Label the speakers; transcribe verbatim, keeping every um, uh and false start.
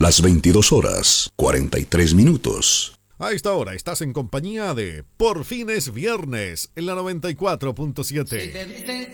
Speaker 1: Las veintidós horas, cuarenta y tres minutos.
Speaker 2: A esta hora estás en compañía de Por fin es viernes en la noventa y cuatro punto siete.
Speaker 3: Si te dicen